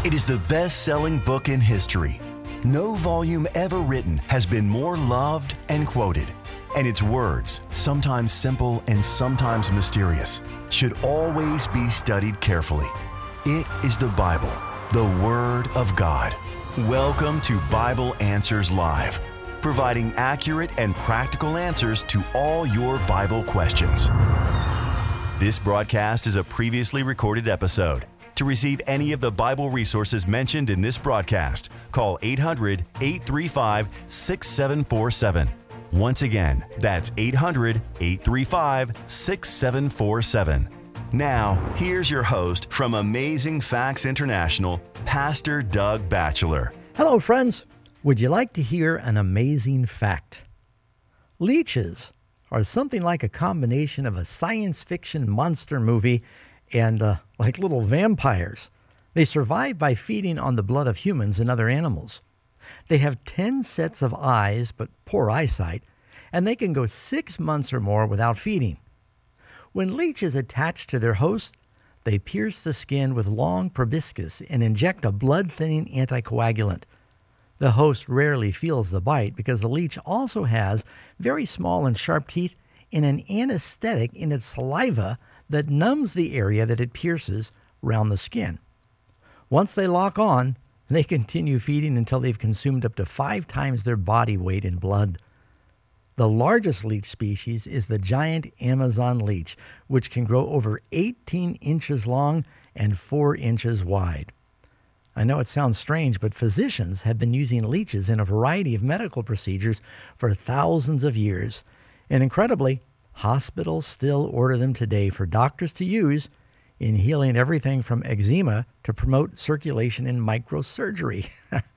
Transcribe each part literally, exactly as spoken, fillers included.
It is the best-selling book in history. No volume ever written has been more loved and quoted. And its words, sometimes simple and sometimes mysterious, should always be studied carefully. It is the Bible, the Word of God. Welcome to Bible Answers Live, providing accurate and practical answers to all your Bible questions. This broadcast is a previously recorded episode. To receive any of the Bible resources mentioned in this broadcast, call eight hundred, eight three five, six seven four seven. Once again, that's eight hundred, eight three five, six seven four seven. Now, here's your host from Amazing Facts International, Pastor Doug Batchelor. Hello, friends. Would you like to hear an amazing fact? Leeches are something like a combination of a science fiction monster movie and uh, like little vampires. They survive by feeding on the blood of humans and other animals. They have ten sets of eyes, but poor eyesight, and they can go six months or more without feeding. When leeches attach to their host, they pierce the skin with long proboscis and inject a blood-thinning anticoagulant. The host rarely feels the bite because the leech also has very small and sharp teeth and an anesthetic in its saliva that numbs the area that it pierces around the skin. Once they lock on, they continue feeding until they've consumed up to five times their body weight in blood. The largest leech species is the giant Amazon leech, which can grow over eighteen inches long and four inches wide. I know it sounds strange, but physicians have been using leeches in a variety of medical procedures for thousands of years. And incredibly, hospitals still order them today for doctors to use in healing everything from eczema to promote circulation in microsurgery.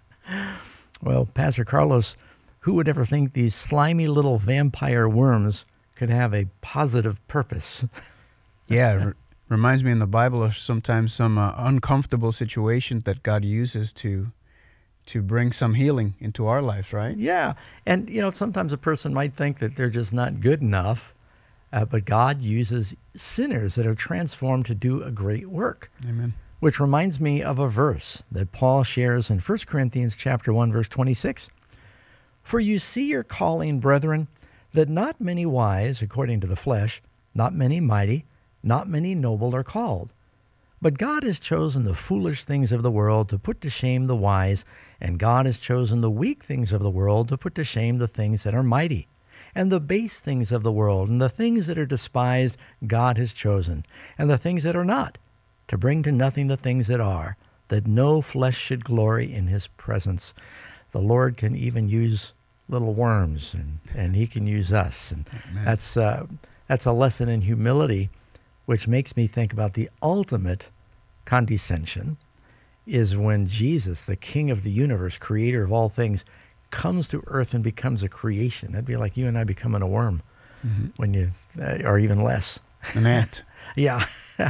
Well, Pastor Carlos, who would ever think these slimy little vampire worms could have a positive purpose? Yeah, it r- reminds me in the Bible of sometimes some uh, uncomfortable situations that God uses to to bring some healing into our lives, right? Yeah, and you know, sometimes a person might think that they're just not good enough, uh, but God uses sinners that are transformed to do a great work. Amen. Which reminds me of a verse that Paul shares in First Corinthians chapter one, verse twenty-six. For you see your calling, brethren, that not many wise, according to the flesh, not many mighty, not many noble are called. But God has chosen the foolish things of the world to put to shame the wise, and God has chosen the weak things of the world to put to shame the things that are mighty. And the base things of the world, and the things that are despised, God has chosen, and the things that are not, to bring to nothing the things that are, that no flesh should glory in his presence. The Lord can even use little worms, and, and he can use us. And Amen. that's uh, that's a lesson in humility, which makes me think about the ultimate condescension is when Jesus, the King of the universe, creator of all things, comes to earth and becomes a creation. That'd be like you and I becoming a worm, mm-hmm. when you, uh, or even less. An ant. Yeah.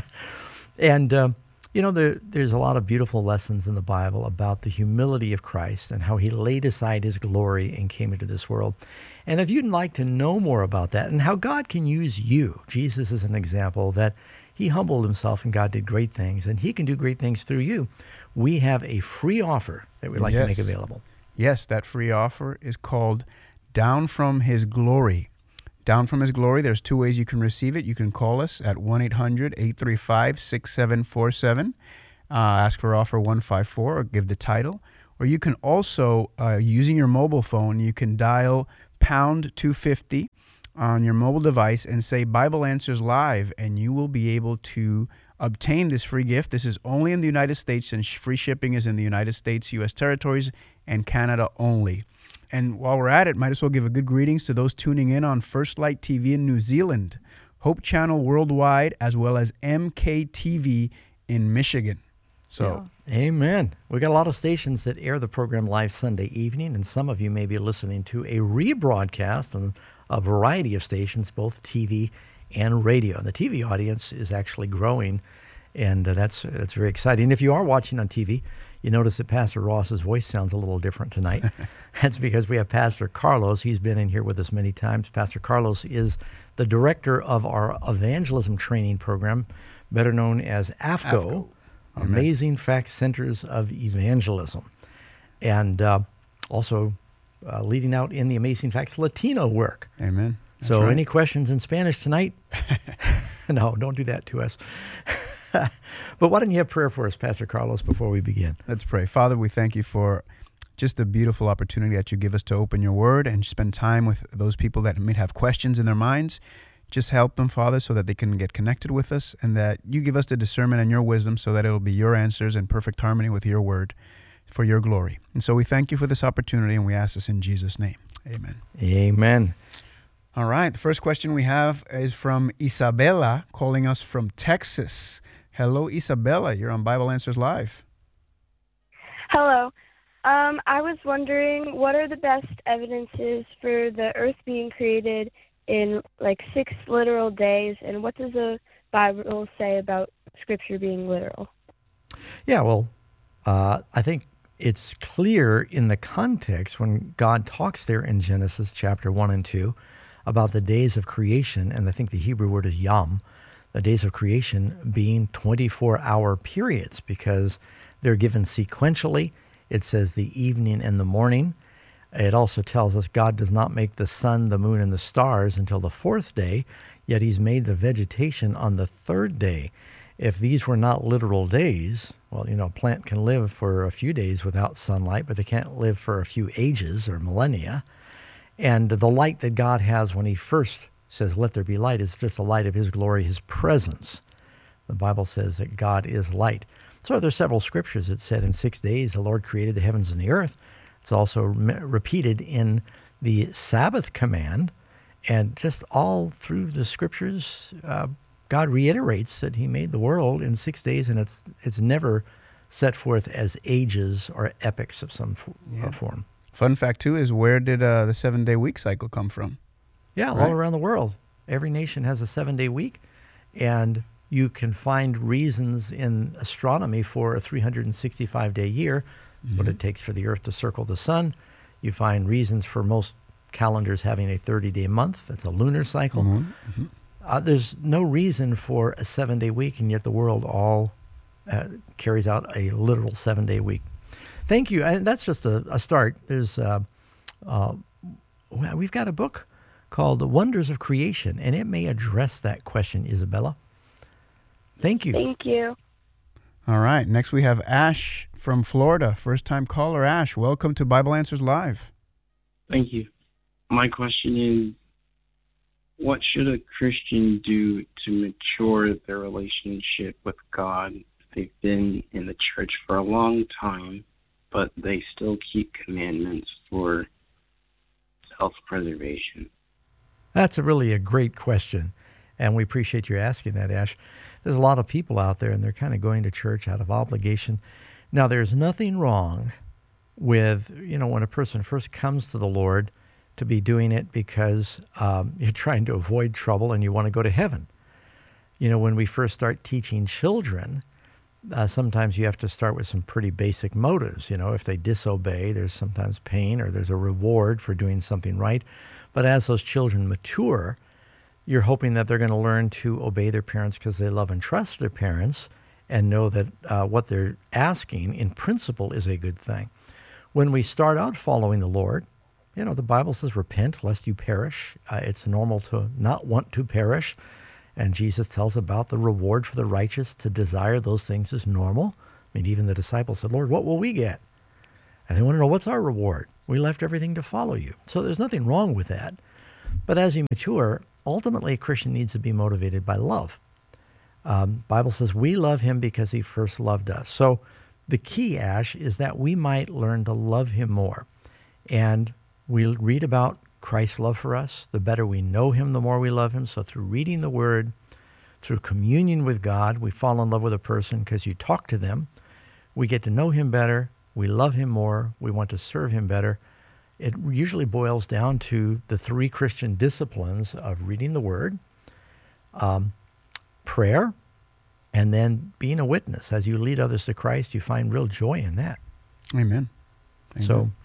And, um, you know, there, there's a lot of beautiful lessons in the Bible about the humility of Christ and how he laid aside his glory and came into this world. And if you'd like to know more about that and how God can use you, Jesus is an example that he humbled himself and God did great things, and he can do great things through you. We have a free offer that we'd like yes. to make available. Yes, that free offer is called Down from His Glory. Down from His Glory, there's two ways you can receive it. You can call us at one eight hundred, eight three five, six seven four seven, uh, ask for offer one five four, or give the title. Or you can also, uh, using your mobile phone, you can dial pound two fifty on your mobile device and say Bible Answers Live, and you will be able to obtain this free gift. This is only in the United States, and free shipping is in the United States, U S territories, and Canada only. And while we're at it, might as well give a good greetings to those tuning in on First Light T V in New Zealand, Hope Channel worldwide, as well as M K T V in Michigan. So, yeah. Amen. We got a lot of stations that air the program live Sunday evening, and some of you may be listening to a rebroadcast on a variety of stations, both T V and radio. And the T V audience is actually growing, and uh, that's that's very exciting. If you are watching on T V, you notice that Pastor Ross's voice sounds a little different tonight. That's because we have Pastor Carlos. He's been in here with us many times. Pastor Carlos is the director of our evangelism training program, better known as A F C O. A F C O. Amen. Amazing Facts Centers of Evangelism. And uh, also uh, leading out in the Amazing Facts Latino work. Amen. That's so right. any questions in Spanish tonight? No, don't do that to us. But why don't you have prayer for us, Pastor Carlos, before we begin? Let's pray. Father, we thank you for just the beautiful opportunity that you give us to open your word and spend time with those people that may have questions in their minds. Just help them, Father, so that they can get connected with us, and that you give us the discernment and your wisdom so that it will be your answers in perfect harmony with your word for your glory. And so we thank you for this opportunity, and we ask this in Jesus' name. Amen. Amen. All right. The first question we have is from Isabella, calling us from Texas. Hello, Isabella. You're on Bible Answers Live. Hello. Um, I was wondering, what are the best evidences for the earth being created in like six literal days, and what does the Bible say about Scripture being literal? Yeah, well, uh, I think it's clear in the context when God talks there in Genesis chapter one and two about the days of creation, and I think the Hebrew word is yom, the days of creation being twenty-four hour periods because they're given sequentially. It says the evening and the morning. It also tells us God does not make the sun, the moon, and the stars until the fourth day, yet he's made the vegetation on the third day. If these were not literal days, well, you know, a plant can live for a few days without sunlight, but they can't live for a few ages or millennia. And the light that God has when he first says, let there be light, is just the light of his glory, his presence. The Bible says that God is light. So there's several scriptures that said in six days the Lord created the heavens and the earth. It's also re- repeated in the Sabbath command. And just all through the scriptures, uh, God reiterates that he made the world in six days, and it's it's never set forth as ages or epochs of some f- Yeah. uh, form. Fun fact, too, is where did uh, the seven-day week cycle come from? Yeah, Right. all around the world. Every nation has a seven-day week, and you can find reasons in astronomy for a three hundred sixty-five day year. That's what it takes for the Earth to circle the sun. You find reasons for most calendars having a thirty day month. That's a lunar cycle. Mm-hmm. Uh, there's no reason for a seven-day week, and yet the world all uh, carries out a literal seven-day week. Thank you. And that's just a, a start. There's uh, uh, we've got a book called Wonders of Creation, and it may address that question, Isabella. Thank you. Thank you. All right. Next, we have Ash from Florida. First-time caller, Ash. Welcome to Bible Answers Live. Thank you. My question is, what should a Christian do to mature their relationship with God? They've been in the church for a long time, but they still keep commandments for self-preservation. That's a really a great question, and we appreciate you asking that, Ash. There's a lot of people out there, and they're kind of going to church out of obligation. Now, there's nothing wrong with, you know, when a person first comes to the Lord, to be doing it because um, you're trying to avoid trouble and you want to go to heaven. You know, when we first start teaching children, uh, sometimes you have to start with some pretty basic motives. You know, if they disobey, there's sometimes pain or there's a reward for doing something right. But as those children mature, you're hoping that they're going to learn to obey their parents because they love and trust their parents and know that uh, what they're asking in principle is a good thing. When we start out following the Lord, you know, the Bible says, repent lest you perish. Uh, it's normal to not want to perish. And Jesus tells about the reward for the righteous. To desire those things is normal. I mean, even the disciples said, Lord, what will we get? And they want to know, what's our reward? We left everything to follow you. So there's nothing wrong with that. But as you mature, ultimately a Christian needs to be motivated by love. Um, Bible says we love him because he first loved us. So the key, Ash, is that we might learn to love him more. And we read about Christ's love for us. The better we know him, the more we love him. So through reading the word, through communion with God, we fall in love with a person because you talk to them. We get to know him better. We love him more. We want to serve him better. It usually boils down to the three Christian disciplines of reading the word, um, prayer, and then being a witness. As you lead others to Christ, you find real joy in that. Amen. Amen. So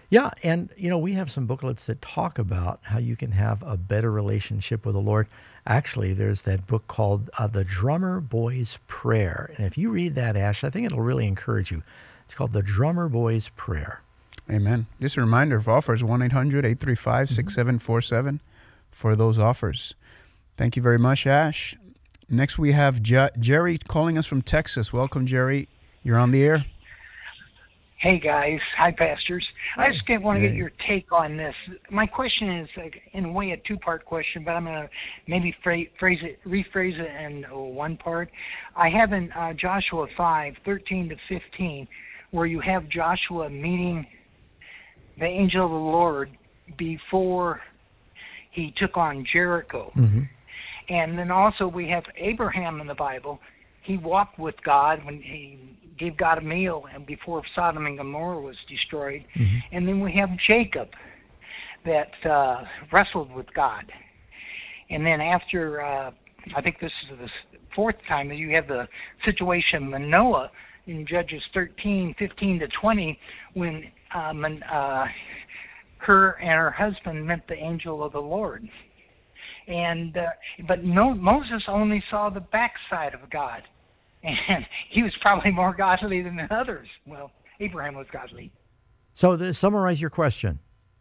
Yeah, and you know, we have some booklets that talk about how you can have a better relationship with the Lord. Actually, there's that book called uh, The Drummer Boy's Prayer. And if you read that, Ash, I think it'll really encourage you. It's called The Drummer Boy's Prayer. Amen. Just a reminder of offers, one eight hundred eight three five six seven four seven for those offers. Thank you very much, Ash. Next, we have Je- Jerry calling us from Texas. Welcome, Jerry. You're on the air. Hey, guys. Hi, pastors. Hi. I just want to Hey. get your take on this. My question is, like, in a way, a two-part question, but I'm going to maybe phrase, phrase it, rephrase it in uh, one part. I have in uh, Joshua five, thirteen to fifteen, where you have Joshua meeting the angel of the Lord before he took on Jericho. Mm-hmm. And then also we have Abraham in the Bible. He walked with God when he gave God a meal and before Sodom and Gomorrah was destroyed. Mm-hmm. And then we have Jacob that uh, wrestled with God. And then after, uh, I think this is the fourth time, that you have the situation with Manoah in Judges thirteen, fifteen to twenty, when uh, Man, uh, her and her husband met the angel of the Lord. And uh, but no, Moses only saw the backside of God, and he was probably more godly than the others. Well, Abraham was godly. So to summarize your question.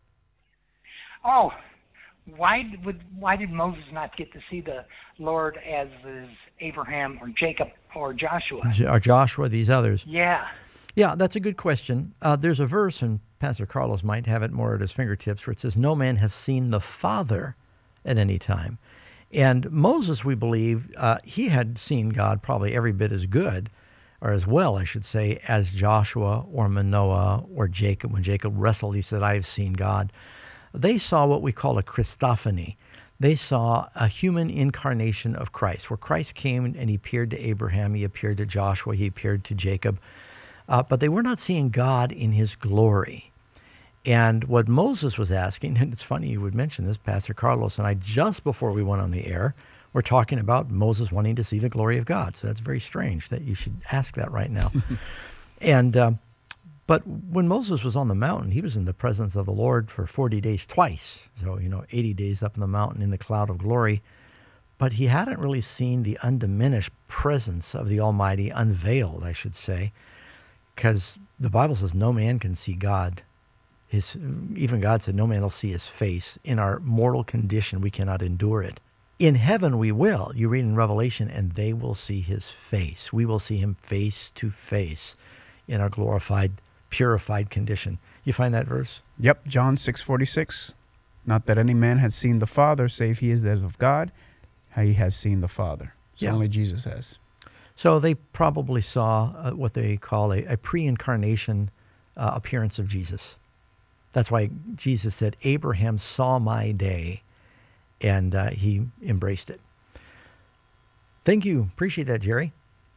Oh, why would why did Moses not get to see the Lord as is Abraham or Jacob or Joshua? J- Or Joshua, these others. Yeah. Yeah, that's a good question. Uh, there's a verse, and Pastor Carlos might have it more at his fingertips, where it says, "No man has seen the Father at any time." And Moses, we believe, uh, he had seen God probably every bit as good, or as well, I should say, as Joshua or Manoah or Jacob. When Jacob wrestled, he said, "I have seen God." They saw what we call a Christophany. They saw a human incarnation of Christ, where Christ came and he appeared to Abraham, he appeared to Joshua, he appeared to Jacob. Uh, but they were not seeing God in his glory. And what Moses was asking, and it's funny you would mention this, Pastor Carlos and I, just before we went on the air, were talking about Moses wanting to see the glory of God. So that's very strange that you should ask that right now. and uh, But when Moses was on the mountain, he was in the presence of the Lord for forty days twice. So, you know, eighty days up in the mountain in the cloud of glory. But he hadn't really seen the undiminished presence of the Almighty, unveiled, I should say, because the Bible says no man can see God. His, even God said no man will see his face. In our mortal condition, we cannot endure it. In heaven we will. You read in Revelation, and they will see his face. We will see him face to face in our glorified, purified condition. You find that verse? Yep, John six forty-six. Not that any man has seen the Father, save he is that of God. How he has seen the Father. So Yeah. only Jesus has. So they probably saw uh, what they call a, a pre-incarnation uh, appearance of Jesus. That's why Jesus said, "Abraham saw my day," and uh, he embraced it. Thank you. Appreciate that, Jerry.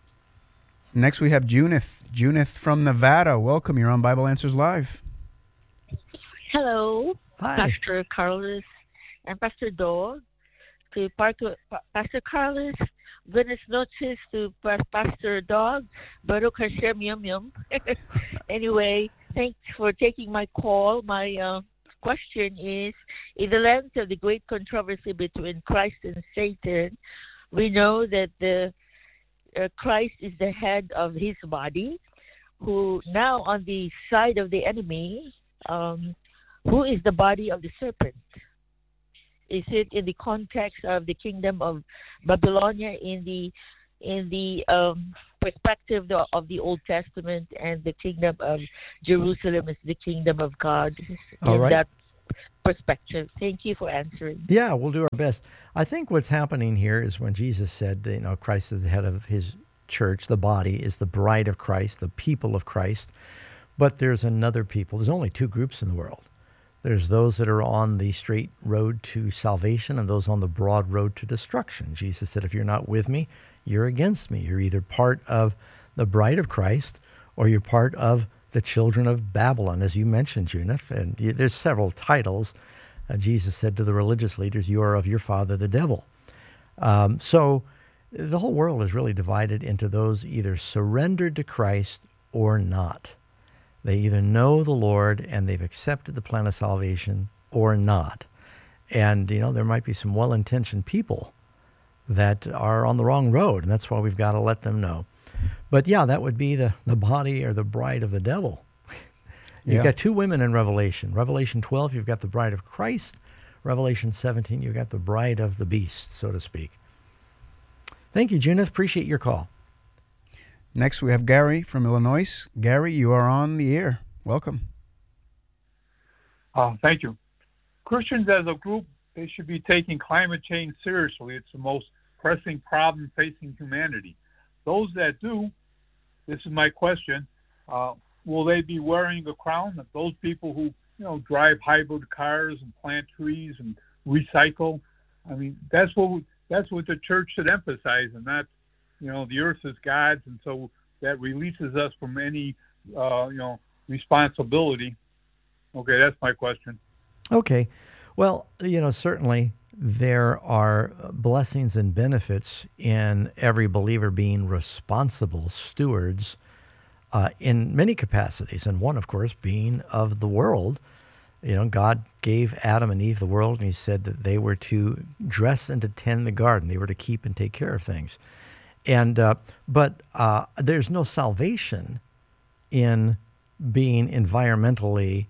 Next we have Junith. Junith from Nevada. Welcome. You're on Bible Answers Live. Hello, Hi. Pastor Carlos and Pastor Dog. To Parco- Pa- Pastor Carlos, buenas noches to Pa- Pastor Dog. Baruch Hashem Yum Yum. Anyway, thanks for taking my call. My uh, question is, in the lens of the great controversy between Christ and Satan, we know that the uh, Christ is the head of his body, who now on the side of the enemy, um, who is the body of the serpent? Is it in the context of the kingdom of Babylonia, in the in the um, perspective the, of the Old Testament, and the kingdom of Jerusalem is the kingdom of God? All in right. that perspective. Thank you for answering. Yeah, we'll do our best. I think what's happening here is when Jesus said, you know, Christ is the head of his church, the body is the bride of Christ, the people of Christ. But there's another people. There's only two groups in the world. There's those that are on the straight road to salvation and those on the broad road to destruction. Jesus said, if you're not with me, you're against me. You're either part of the bride of Christ or you're part of the children of Babylon, as you mentioned, Junith. And you, there's several titles. Uh, Jesus said to the religious leaders, you are of your father, the devil. Um, so the whole world is really divided into those either surrendered to Christ or not. They either know the Lord and they've accepted the plan of salvation or not. And, you know, there might be some well-intentioned people that are on the wrong road, and that's why we've got to let them know. But, yeah, that would be the, the body or the bride of the devil. You've Yeah. got two women in Revelation. Revelation twelve, you've got the bride of Christ. Revelation seventeen, you've got the bride of the beast, so to speak. Thank you, Junith. Appreciate your call. Next, we have Gary from Illinois. Gary, you are on the air. Welcome. Uh, thank you. Christians as a group, they should be taking climate change seriously. It's the most pressing problem facing humanity. Those that do, this is my question, uh, will they be wearing a crown? Those people who, you know, drive hybrid cars and plant trees and recycle, I mean, that's what we, that's what the church should emphasize, and not, you know, the earth is God's, and so that releases us from any, uh, you know, responsibility. Okay, that's my question. Okay. Well, you know, certainly there are blessings and benefits in every believer being responsible stewards uh, in many capacities. And one, of course, being of the world. You know, God gave Adam and Eve the world, and he said that they were to dress and to tend the garden. They were to keep and take care of things. And uh, but uh, there's no salvation in being environmentally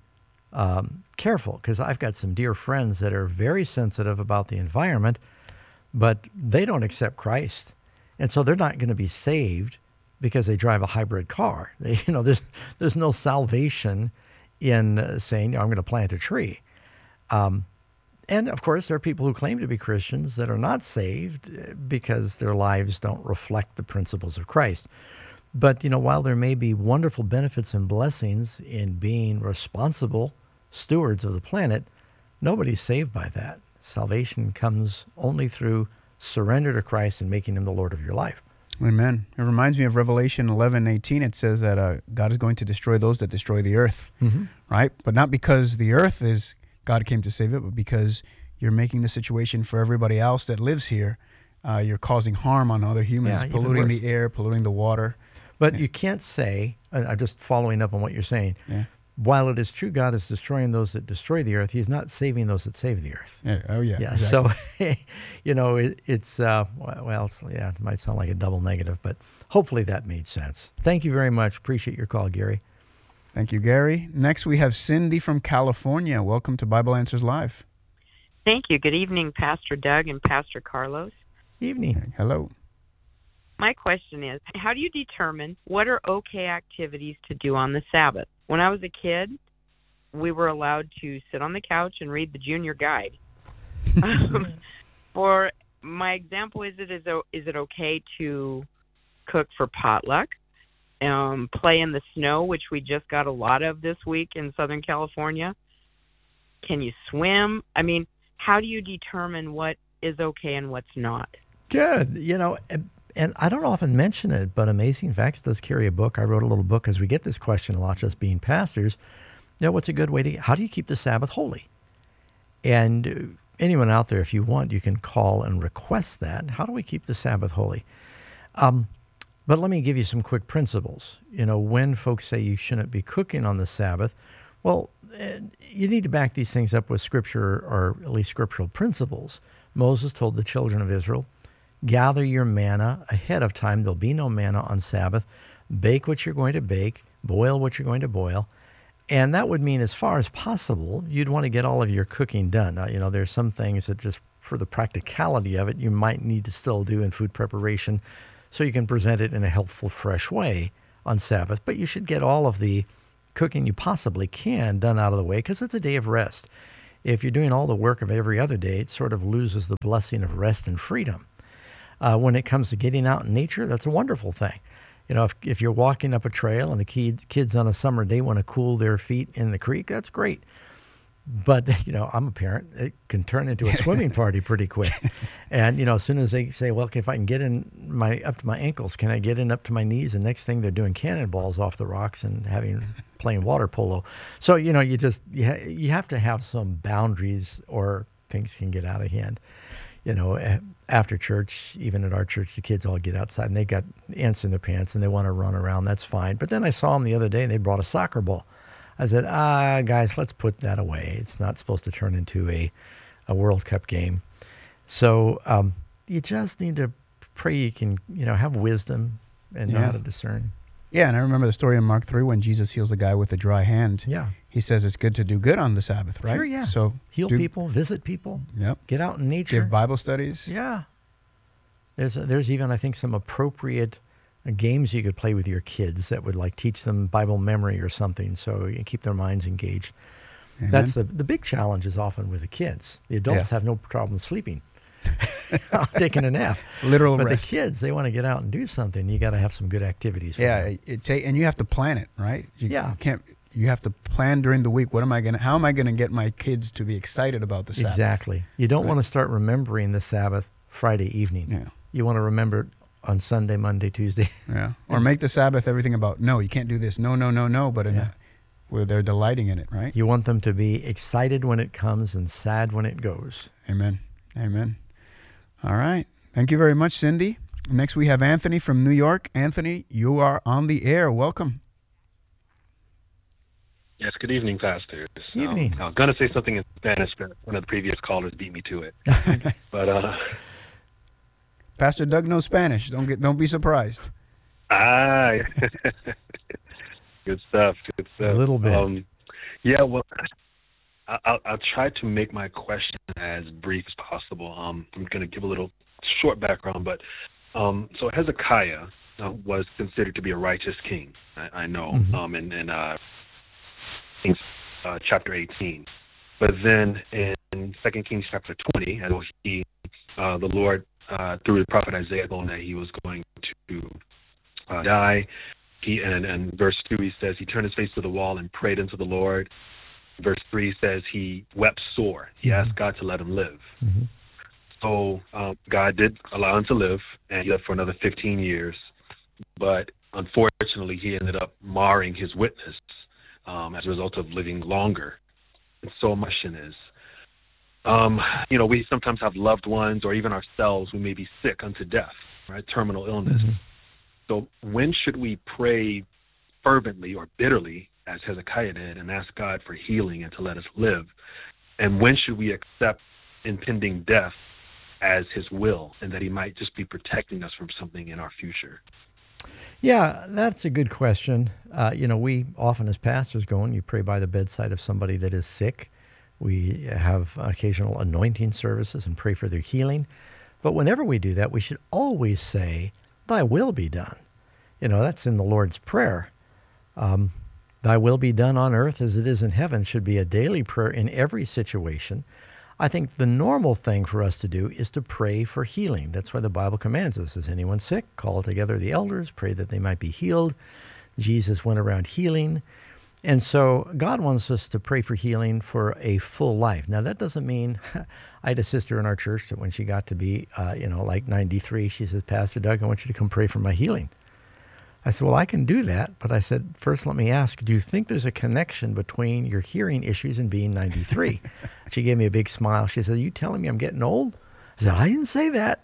um, careful, because I've got some dear friends that are very sensitive about the environment, but they don't accept Christ, and so they're not going to be saved because they drive a hybrid car. They, you know, there's there's no salvation in uh, saying, I'm going to plant a tree. Um, and of course, there are people who claim to be Christians that are not saved because their lives don't reflect the principles of Christ. But, you know, while there may be wonderful benefits and blessings in being responsible stewards of the planet, nobody's saved by that. Salvation comes only through surrender to Christ and making him the Lord of your life. Amen. It reminds me of Revelation eleven eighteen. It says that uh, God is going to destroy those that destroy the earth, Mm-hmm. right? But not because the earth is, God came to save it, but because you're making the situation for everybody else that lives here. Uh, you're causing harm on other humans, Yeah, even polluting worse. the air, polluting the water. But Yeah. you can't say, and I'm just following up on what you're saying, Yeah. while it is true God is destroying those that destroy the earth, he's not saving those that save the earth. Yeah. Oh, yeah. Yeah, exactly. so, you know, it, it's, uh, well, it's, yeah, it might sound like a double negative, but hopefully that made sense. Thank you very much. Appreciate your call, Gary. Thank you, Gary. Next, we have Cindy from California. Welcome to Bible Answers Live. Thank you. Good evening, Pastor Doug and Pastor Carlos. Evening. Hello. My question is, how do you determine what are okay activities to do on the Sabbath? When I was a kid, we were allowed to sit on the couch and read the Junior Guide. um, for my example, is it is, is it okay to cook for potluck, um, play in the snow, which we just got a lot of this week in Southern California? Can you swim? I mean, how do you determine what is okay and what's not? Good. You know, and, and I don't often mention it, but Amazing Facts does carry a book. I wrote a little book because we get this question a lot, just being pastors. You know, what's a good way to, how do you keep the Sabbath holy? And uh, anyone out there, if you want, you can call and request that. How do we keep the Sabbath holy? Um, but let me give you some quick principles. You know, when folks say you shouldn't be cooking on the Sabbath, well, uh, you need to back these things up with scripture, or at least scriptural principles. Moses told the children of Israel, gather your manna ahead of time. There'll be no manna on Sabbath. Bake what you're going to bake. Boil what you're going to boil. And that would mean, as far as possible, you'd want to get all of your cooking done. Now, you know, there's some things that just for the practicality of it, you might need to still do in food preparation so you can present it in a healthful, fresh way on Sabbath. But you should get all of the cooking you possibly can done out of the way, because it's a day of rest. If you're doing all the work of every other day, it sort of loses the blessing of rest and freedom. Uh, when it comes to getting out in nature, that's a wonderful thing. You know, if if you're walking up a trail and the kids, kids on a summer day want to cool their feet in the creek, that's great. But, you know, I'm a parent. It can turn into a swimming party pretty quick. And, you know, as soon as they say, well, okay, if I can get in my up to my ankles, can I get in up to my knees? And next thing they're doing cannonballs off the rocks and having playing water polo. So, you know, you just, you, ha- you have to have some boundaries or things can get out of hand. you know, a- after church, even at our church, the kids all get outside and they got ants in their pants and they want to run around. That's fine. But then I saw them the other day and they brought a soccer ball. I said, ah, guys, let's put that away. It's not supposed to turn into a, a World Cup game. So um, you just need to pray you can, you know, have wisdom and know Yeah. how to discern. Yeah, and I remember the story in Mark three when Jesus heals the guy with a dry hand. Yeah. He says it's good to do good on the Sabbath, right? Sure, yeah. So Heal do- people, visit people, Yep. get out in nature. Give Bible studies. Yeah. There's there's even, I think, some appropriate uh, games you could play with your kids that would like teach them Bible memory or something, so you keep their minds engaged. Amen. That's the the big challenge is often with the kids. The adults Yeah. have no problem sleeping, taking a nap. Literal but rest. the kids, they want to get out and do something. You got to have some good activities for Yeah, them. it, it ta- and you have to plan it, right? You Yeah. can't. You have to plan during the week. What am I gonna? How am I gonna get my kids to be excited about the Sabbath? Exactly. You don't Right. want to start remembering the Sabbath Friday evening. Yeah. You want to remember it on Sunday, Monday, Tuesday. Yeah. Or make the Sabbath everything about no, you can't do this. No, no, no, no. But in Yeah. a, where they're delighting in it, right? You want them to be excited when it comes and sad when it goes. Amen. Amen. All right. Thank you very much, Cindy. Next, we have Anthony from New York. Anthony, you are on the air. Welcome. Yes, good evening, pastors. Evening. Um, I was going to say something in Spanish, but one of the previous callers beat me to it. but uh, Pastor Doug knows Spanish. Don't get. Don't be surprised. ah, good stuff. Good stuff. A little bit. Um, yeah. Well, I, I'll, I'll try to make my question as brief as possible. Um, I'm going to give a little short background, but um, so Hezekiah uh, was considered to be a righteous king. I, I know. Mhm. Um, and and uh. Kings uh, chapter eighteen, but then in Second Kings chapter twenty, as he, uh, the Lord uh, through the prophet Isaiah, told him that he was going to uh, die. He and, and verse two, he says he turned his face to the wall and prayed unto the Lord. Verse three says he wept sore. He Mhm. asked God to let him live. Mm-hmm. So um, God did allow him to live, and he lived for another fifteen years. But unfortunately, he ended up marring his witness. Um, as a result of living longer. And so much in is, um, you know, we sometimes have loved ones or even ourselves, we may be sick unto death, right? Terminal illness. Mhm. So when should we pray fervently or bitterly, as Hezekiah did, and ask God for healing and to let us live? And when should we accept impending death as his will and that he might just be protecting us from something in our future? Yeah, that's a good question. Uh, you know, we often as pastors go and you pray by the bedside of somebody that is sick. We have occasional anointing services and pray for their healing. But whenever we do that, we should always say, thy will be done. You know, that's in the Lord's Prayer. Um, thy will be done on earth as it is in heaven should be a daily prayer in every situation. I think the normal thing for us to do is to pray for healing. That's why the Bible commands us. Is anyone sick? Call together the elders, pray that they might be healed. Jesus went around healing. And so God wants us to pray for healing for a full life. Now, that doesn't mean, I had a sister in our church that when she got to be, uh, you know, like ninety-three, she says, Pastor Doug, I want you to come pray for my healing. I said, well, I can do that. But I said, first, let me ask, do you think there's a connection between your hearing issues and being ninety-three? She gave me a big smile. She said, are you telling me I'm getting old? I said, I didn't say that.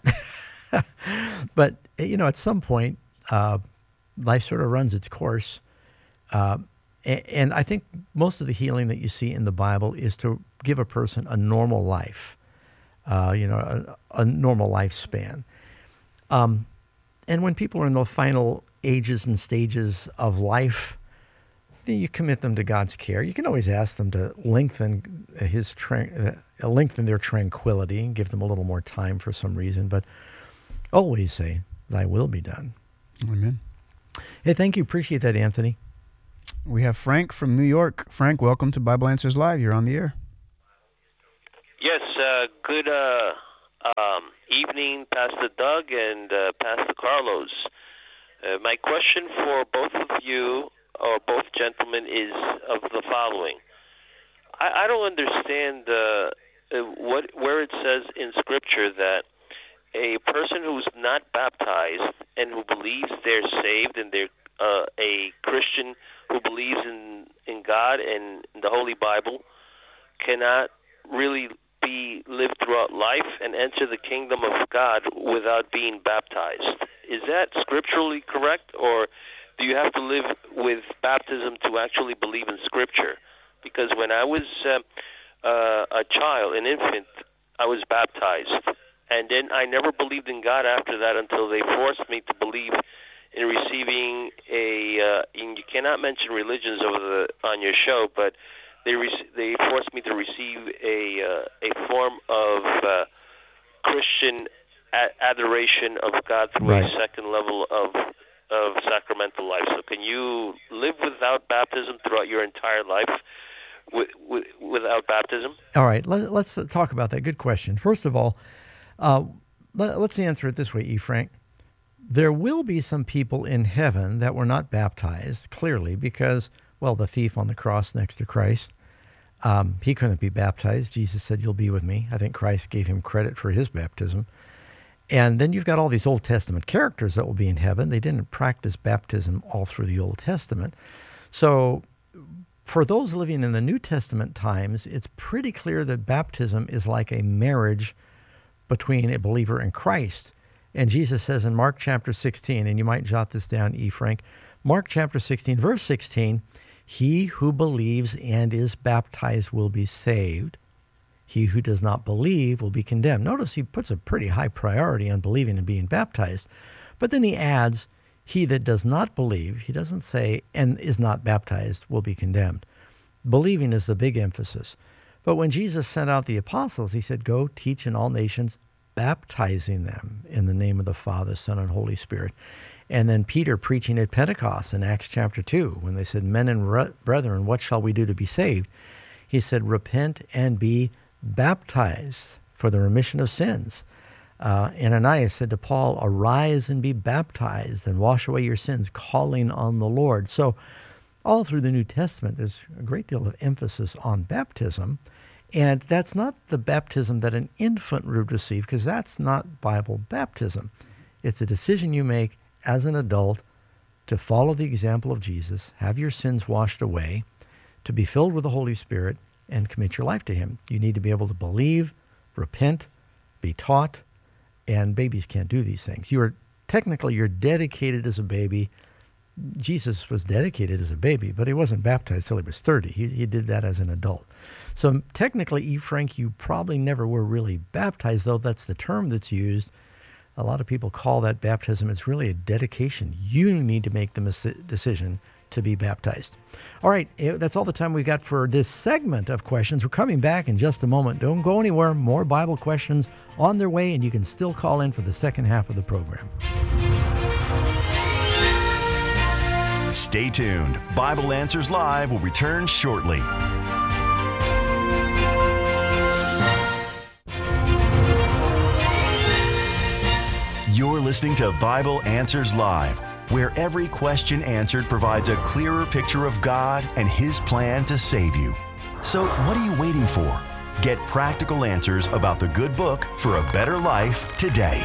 But, you know, at some point, uh, life sort of runs its course. Uh, and, and I think most of the healing that you see in the Bible is to give a person a normal life, uh, you know, a, a normal lifespan. Um, and when people are in the final ages and stages of life, then you commit them to God's care. You can always ask them to lengthen his tra- uh, lengthen their tranquility and give them a little more time for some reason, but always say, thy will be done. Amen. Hey, thank you. Appreciate that, Anthony. We have Frank from New York. Frank, welcome to Bible Answers Live. You're on the air. Yes, uh, good uh, um, evening, Pastor Doug and uh, Pastor Carlos. Uh, my question for both of you, or both gentlemen, is of the following. I, I don't understand uh, uh, what where it says in Scripture that a person who's not baptized and who believes they're saved and they're uh, a Christian who believes in, in God and in the Holy Bible cannot really be live throughout life and enter the kingdom of God without being baptized. Is that scripturally correct, or do you have to live with baptism to actually believe in Scripture? Because when I was uh, uh, a child, an infant, I was baptized. And then I never believed in God after that until they forced me to believe in receiving a, uh, and you cannot mention religions over the, on your show, but they re- they forced me to receive a uh, a form of uh, Christian a- adoration of God through Right. a second level of of sacramental life. So can you live without baptism throughout your entire life with, with, without baptism? All right, let, let's talk about that. Good question. First of all, uh, let, let's answer it this way, E. Frank. There will be some people in heaven that were not baptized, clearly, because, well, the thief on the cross next to Christ, um, he couldn't be baptized. Jesus said, "You'll be with me." I think Christ gave him credit for his baptism. And then you've got all these Old Testament characters that will be in heaven. They didn't practice baptism all through the Old Testament. So for those living in the New Testament times, it's pretty clear that baptism is like a marriage between a believer and Christ. And Jesus says in Mark chapter sixteen, and you might jot this down, E. Frank, Mark chapter sixteen, verse sixteen, "He who believes and is baptized will be saved. He who does not believe will be condemned." Notice he puts a pretty high priority on believing and being baptized. But then he adds, "He that does not believe," he doesn't say, "and is not baptized will be condemned." Believing is the big emphasis. But when Jesus sent out the apostles, he said, "Go teach in all nations, baptizing them in the name of the Father, Son, and Holy Spirit." And then Peter preaching at Pentecost in Acts chapter two, when they said, "Men and re- brethren, what shall we do to be saved?" He said, "Repent and be baptized for the remission of sins." Uh, Ananias said to Paul, "Arise and be baptized and wash away your sins, calling on the Lord." So all through the New Testament, there's a great deal of emphasis on baptism. And that's not the baptism that an infant would receive, because that's not Bible baptism. It's a decision you make as an adult to follow the example of Jesus, have your sins washed away, to be filled with the Holy Spirit, and commit your life to Him. You need to be able to believe, repent, be taught, and babies can't do these things. You are technically, you're dedicated as a baby. Jesus was dedicated as a baby, but he wasn't baptized till he was thirty. He, he did that as an adult. So technically, E. Frank, you probably never were really baptized, though that's the term that's used. A lot of people call that baptism. It's really a dedication. You need to make the mis- decision to be baptized. All right, that's all the time we've got for this segment of questions. We're coming back in just a moment. Don't go anywhere. More Bible questions on their way, and you can still call in for the second half of the program. Stay tuned. Bible Answers Live will return shortly. You're listening to Bible Answers Live, where every question answered provides a clearer picture of God and His plan to save you. So what are you waiting for? Get practical answers about the good book for a better life today.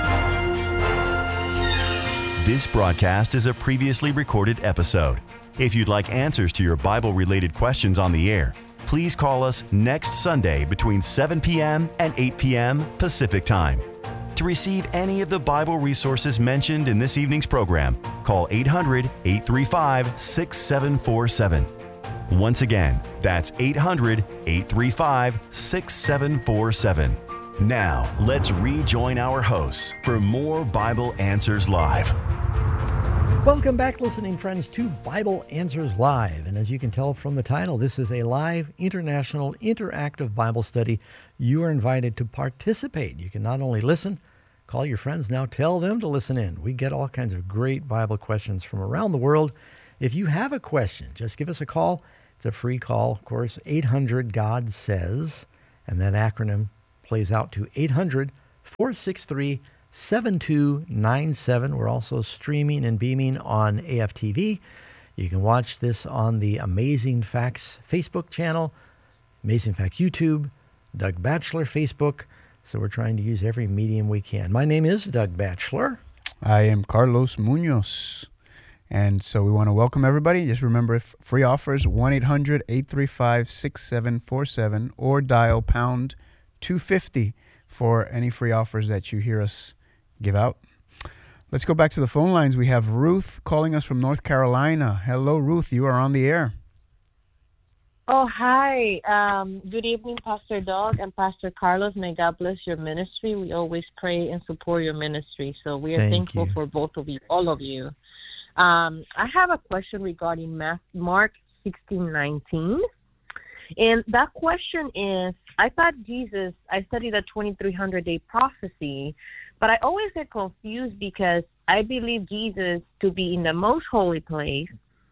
This broadcast is a previously recorded episode. If you'd like answers to your Bible-related questions on the air, please call us next Sunday between seven p.m. and eight p.m. Pacific Time. To receive any of the Bible resources mentioned in this evening's program, call eight hundred, eight three five, six seven four seven. Once again, that's eight hundred, eight three five, six seven four seven. Now, let's rejoin our hosts for more Bible Answers Live. Welcome back, listening friends, to Bible Answers Live. And as you can tell from the title, this is a live, international, interactive Bible study. You are invited to participate. You can not only listen, call your friends, now tell them to listen in. We get all kinds of great Bible questions from around the world. If you have a question, just give us a call. It's a free call, of course, eight hundred God says, and that acronym plays out to eight hundred, four six three, seven two nine seven. We're also streaming and beaming on A F T V. You can watch this on the Amazing Facts Facebook channel, Amazing Facts YouTube, Doug Batchelor Facebook. So we're trying to use every medium we can. My name is Doug Batchelor. I am Carlos Munoz. And so we want to welcome everybody. Just remember, if free offers, one eight hundred, eight three five, six seven four seven, or dial pound two hundred fifty dollars for any free offers that you hear us give out. Let's go back to the phone lines. We have Ruth calling us from North Carolina. Hello, Ruth. You are on the air. Oh, hi. Um, good evening, Pastor Doug and Pastor Carlos. May God bless your ministry. We always pray and support your ministry. So we are Thank thankful you. for both of you, all of you. Um, I have a question regarding Mark sixteen nineteen. And that question is, I thought Jesus, I studied the twenty-three hundred day prophecy, but I always get confused because I believe Jesus to be in the most holy place.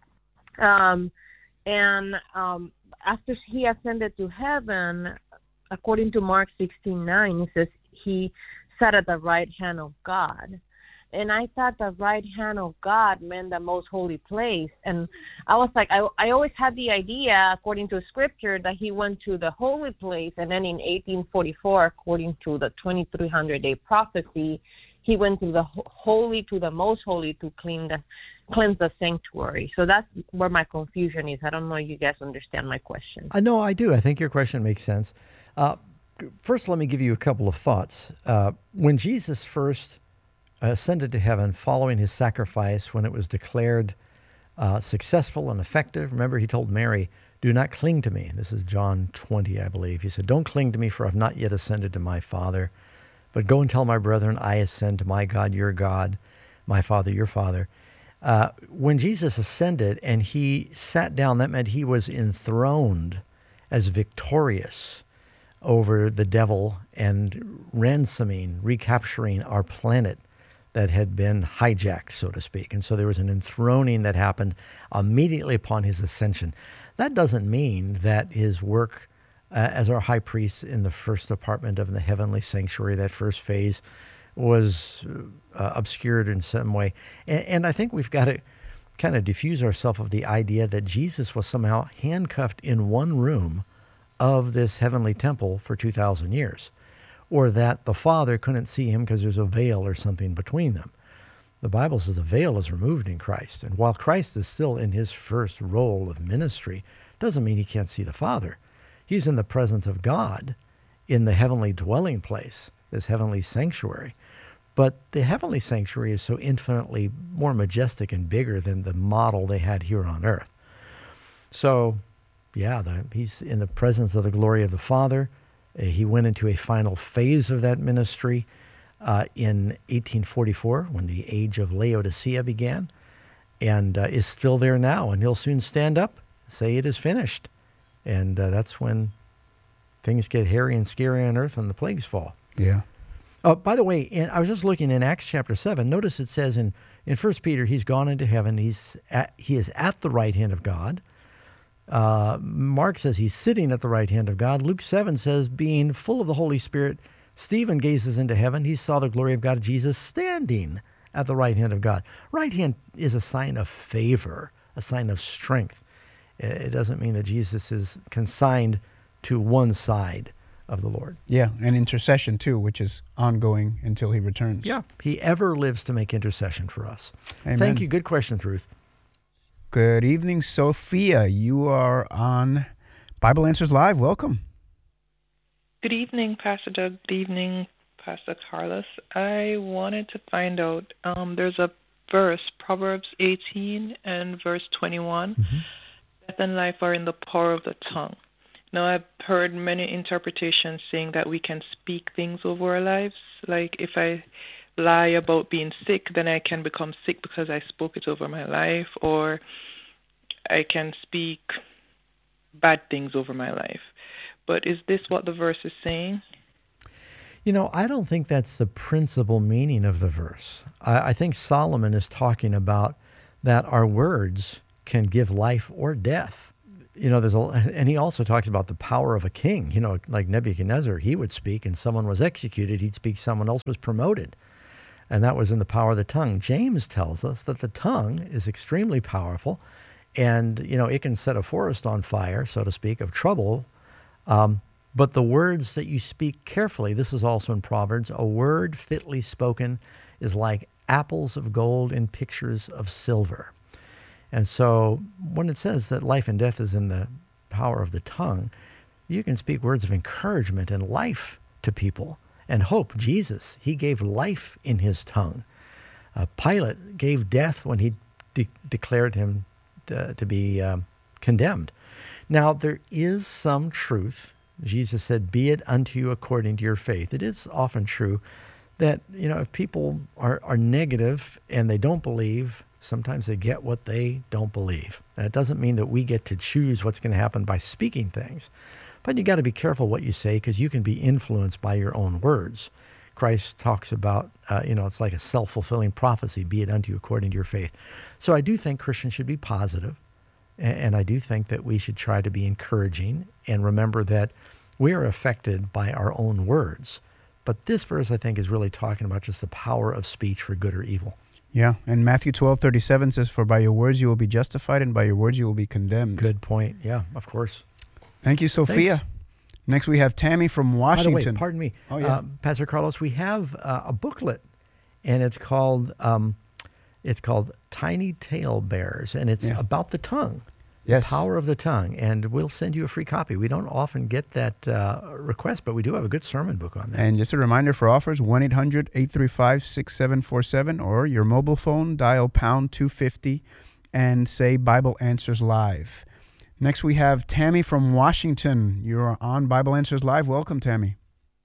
Um, and um, after he ascended to heaven, according to Mark sixteen nine, it says he sat at the right hand of God. And I thought the right hand of God meant the most holy place. And I was like, I, I always had the idea, according to scripture, that he went to the holy place. And then in eighteen forty-four, according to the twenty-three hundred day prophecy, he went to the holy, to the most holy to clean the, cleanse the sanctuary. So that's where my confusion is. I don't know if you guys understand my question. I know I do. I think your question makes sense. Uh, first, let me give you a couple of thoughts. Uh, when Jesus first ascended to heaven following his sacrifice, when it was declared uh, successful and effective, remember he told Mary, do not cling to me. This is John twenty, I believe. He said, don't cling to me, for I've not yet ascended to my Father, but go and tell my brethren, I ascend to my God, your God, my Father, your Father. Uh, when Jesus ascended and he sat down, that meant he was enthroned as victorious over the devil and ransoming, recapturing our planet that had been hijacked, so to speak. And so there was an enthroning that happened immediately upon his ascension. That doesn't mean that his work uh, as our high priest in the first apartment of the heavenly sanctuary, that first phase, was uh, obscured in some way. And, and I think we've got to kind of diffuse ourselves of the idea that Jesus was somehow handcuffed in one room of this heavenly temple for two thousand years. Or that the Father couldn't see him because there's a veil or something between them. The Bible says the veil is removed in Christ. And while Christ is still in his first role of ministry, doesn't mean he can't see the Father. He's in the presence of God in the heavenly dwelling place, this heavenly sanctuary. But the heavenly sanctuary is so infinitely more majestic and bigger than the model they had here on earth. So, yeah, the, he's in the presence of the glory of the Father. He went into a final phase of that ministry uh, in eighteen forty-four when the age of Laodicea began, and uh, is still there now. And he'll soon stand up, say it is finished. And uh, that's when things get hairy and scary on earth and the plagues fall. Yeah. Uh, by the way, in, I was just looking in Acts chapter seven. Notice it says in, in First Peter, he's gone into heaven. He's at, he is at the right hand of God. Uh, Mark says he's sitting at the right hand of God. Luke seven says, being full of the Holy Spirit, Stephen gazes into heaven. He saw the glory of God, Jesus standing at the right hand of God. Right hand is a sign of favor, a sign of strength. It doesn't mean that Jesus is consigned to one side of the Lord. Yeah, and intercession too, which is ongoing until he returns. Yeah, he ever lives to make intercession for us. Amen. Thank you. Good questions, Ruth. Good evening, Sophia. You are on Bible Answers Live. Welcome. Good evening, Pastor Doug. Good evening, Pastor Carlos. I wanted to find out, um, there's a verse, Proverbs eighteen and verse twenty-one. Mm-hmm. Death and life are in the power of the tongue. Now, I've heard many interpretations saying that we can speak things over our lives. Like if I lie about being sick, then I can become sick because I spoke it over my life, or I can speak bad things over my life. But is this what the verse is saying? You know, I don't think that's the principal meaning of the verse. I, I think Solomon is talking about that our words can give life or death. You know, there's a, and he also talks about the power of a king. You know, like Nebuchadnezzar, he would speak and someone was executed. He'd speak, someone else was promoted. And that was in the power of the tongue. James tells us that the tongue is extremely powerful, and, you know, it can set a forest on fire, so to speak, of trouble. Um, but the words that you speak carefully, this is also in Proverbs, a word fitly spoken is like apples of gold in pictures of silver. And so when it says that life and death is in the power of the tongue, you can speak words of encouragement and life to people. And hope, Jesus, he gave life in his tongue. Uh, Pilate gave death when he de- declared him to, to be um, condemned. Now, there is some truth. Jesus said, be it unto you according to your faith. It is often true that, you know, if people are, are negative and they don't believe, sometimes they get what they don't believe. And it doesn't mean that we get to choose what's going to happen by speaking things. But you got to be careful what you say, because you can be influenced by your own words. Christ talks about, uh, you know, it's like a self-fulfilling prophecy, be it unto you according to your faith. So I do think Christians should be positive, and, and I do think that we should try to be encouraging and remember that we are affected by our own words. But this verse, I think, is really talking about just the power of speech for good or evil. Yeah, and Matthew twelve thirty-seven says, for by your words you will be justified, and by your words you will be condemned. Good point. Yeah, of course. Thank you, Sophia. Thanks. Next, we have Tammy from Washington. By the way, pardon me. Oh, yeah. Uh, Pastor Carlos, we have uh, a booklet, and it's called um, it's called Tiny Tale Bears, and it's Yeah. about the tongue. Yes. The power of the tongue, and we'll send you a free copy. We don't often get that uh, request, but we do have a good sermon book on that. And just a reminder for offers, one eight hundred eight three five six seven four seven, or your mobile phone, dial pound two fifty and say Bible Answers Live. Next, we have Tammy from Washington. You're on Bible Answers Live. Welcome, Tammy.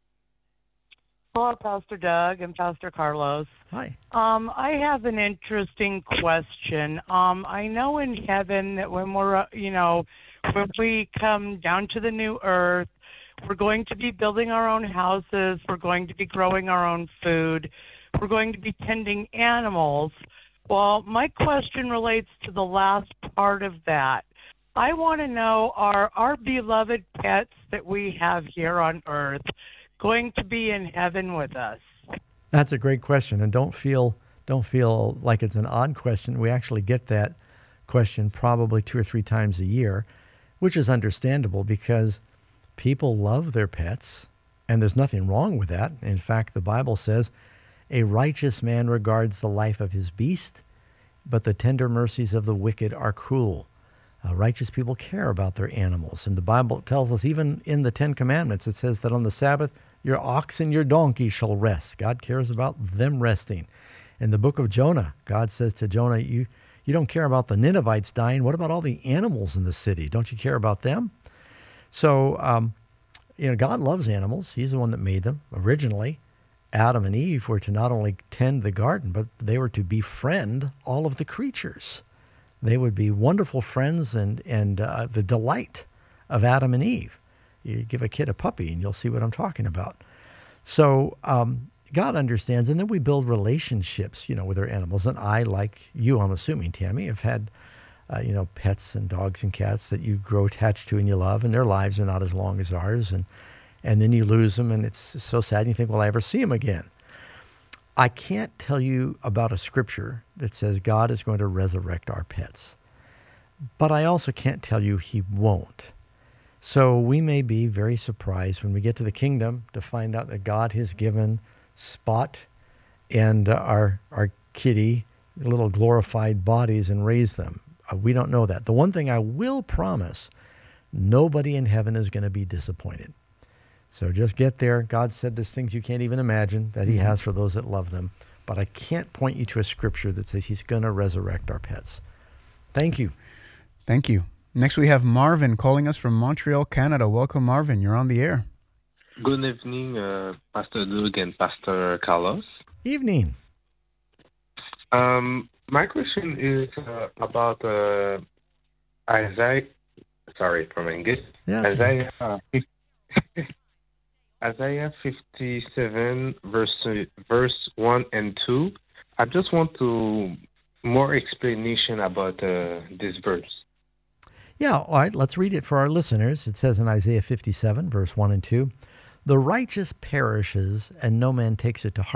Hello, Pastor Doug and Pastor Carlos. Hi. Um, I have an interesting question. Um, I know in heaven that when we're, uh, you know, when we come down to the new earth, we're going to be building our own houses. We're going to be growing our own food. We're going to be tending animals. Well, my question relates to the last part of that. I want to know, are our beloved pets that we have here on earth going to be in heaven with us? That's a great question, and don't feel don't feel like it's an odd question. We actually get that question probably two or three times a year, which is understandable because people love their pets, and there's nothing wrong with that. In fact, the Bible says, a righteous man regards the life of his beast, but the tender mercies of the wicked are cruel. Uh, righteous people care about their animals. And the Bible tells us, even in the Ten Commandments, it says that on the Sabbath, your ox and your donkey shall rest. God cares about them resting. In the book of Jonah, God says to Jonah, you, you don't care about the Ninevites dying. What about all the animals in the city? Don't you care about them? So, um, you know, God loves animals. He's the one that made them originally. Adam and Eve were to not only tend the garden, but they were to befriend all of the creatures. They would be wonderful friends and, and uh, the delight of Adam and Eve. You give a kid a puppy and you'll see what I'm talking about. So um, God understands, and then we build relationships, you know, with our animals. And I, like you, I'm assuming, Tammy, have had, uh, you know, pets and dogs and cats that you grow attached to and you love, and their lives are not as long as ours. And, and then you lose them, and it's so sad. And you think, will I ever see them again? I can't tell you about a scripture that says God is going to resurrect our pets, but I also can't tell you he won't. So we may be very surprised when we get to the kingdom to find out that God has given Spot and uh, our our kitty little glorified bodies and raised them. Uh, we don't know that. The one thing I will promise, nobody in heaven is going to be disappointed. So just get there. God said there's things you can't even imagine that he mm-hmm. has for those that love them. But I can't point you to a scripture that says he's going to resurrect our pets. Thank you. Thank you. Next, we have Marvin calling us from Montreal, Canada. Welcome, Marvin. You're on the air. Good evening, uh, Pastor Doug and Pastor Carlos. Evening. Um, my question is uh, about uh, Isaiah. Sorry for my English. Yeah, Isaiah. Uh, Isaiah fifty-seven, verse verse one and two. I just want to more explanation about uh, this verse. Yeah, all right, let's read it for our listeners. It says in Isaiah fifty-seven, verse one and two, the righteous perishes, and no man takes it to heart.